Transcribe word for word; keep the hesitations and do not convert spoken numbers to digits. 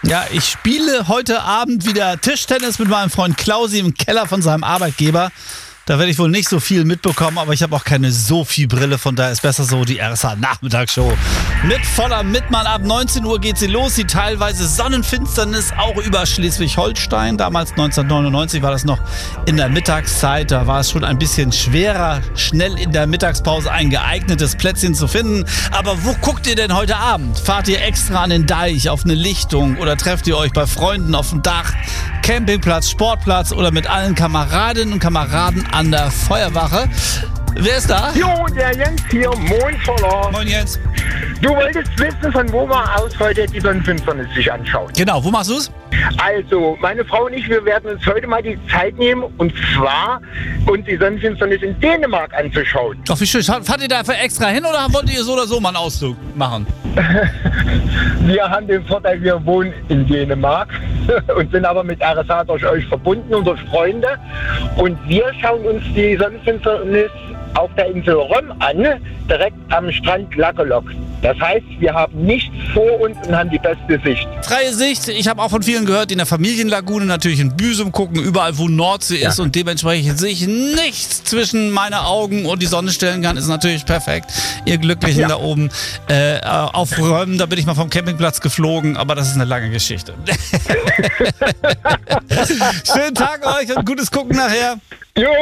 Ja, ich spiele heute Abend wieder Tischtennis mit meinem Freund Klausi im Keller von seinem Arbeitgeber. Da werde ich wohl nicht so viel mitbekommen, aber ich habe auch keine Sophie-Brille, von daher ist besser so die R S A-Nachmittagsshow. Mit voller Mitmann, ab neunzehn Uhr geht sie los, die teilweise Sonnenfinsternis auch über Schleswig-Holstein. Damals neunzehnhundertneunundneunzig war das noch in der Mittagszeit, da war es schon ein bisschen schwerer, schnell in der Mittagspause ein geeignetes Plätzchen zu finden. Aber wo guckt ihr denn heute Abend? Fahrt ihr extra an den Deich, auf eine Lichtung oder trefft ihr euch bei Freunden auf dem Dach, Campingplatz, Sportplatz oder mit allen Kameradinnen und Kameraden an der Feuerwache? Wer ist da? Jo, der Jens hier. Moin, Voller. Moin Jens. Du wolltest wissen, von wo wir aus heute die Sonnenfinsternis sich anschauen. Genau, wo machst du es? Also, meine Frau und ich, wir werden uns heute mal die Zeit nehmen, und zwar uns die Sonnenfinsternis in Dänemark anzuschauen. Ach, wie schön. Fahrt ihr dafür extra hin oder wollt ihr so oder so mal einen Ausflug machen? Wir haben den Vorteil, wir wohnen in Dänemark und sind aber mit R S A durch euch verbunden und durch Freunde. Und wir schauen uns die Sonnenfinsternis auf der Insel Røm an, direkt am Strand Lakkelok. Das heißt, wir haben nichts vor uns und haben die beste Sicht. Freie Sicht. Ich habe auch von vielen gehört, die in der Familienlagune natürlich in Büsum gucken, überall wo Nordsee ist, ja. Und dementsprechend sich nichts zwischen meine Augen und die Sonne stellen kann, ist natürlich perfekt. Ihr Glücklichen ja. Da oben äh, auf Røm, da bin ich mal vom Campingplatz geflogen, aber das ist eine lange Geschichte. Schönen Tag euch und gutes Gucken nachher. Jo.